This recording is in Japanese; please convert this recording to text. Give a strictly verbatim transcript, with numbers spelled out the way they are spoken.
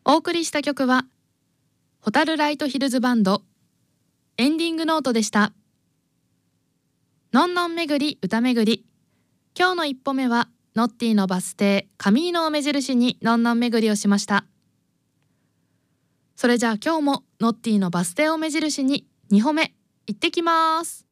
お送りした曲はホタルライトヒルズバンドエンディングノートでした。のんのんめぐり歌めぐり、今日の一歩目はノッティのバス停上井のを目印にのんのんめぐりをしました。それじゃあ今日もノッティのバス停を目印にに歩目行ってきます。